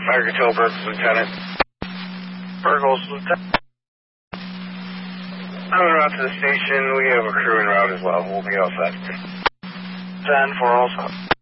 Fire Control, Burgos, Lieutenant. Burgos, Lieutenant. I'm en route to the station. We have a crew en route as well. We'll be all set. 10 for all.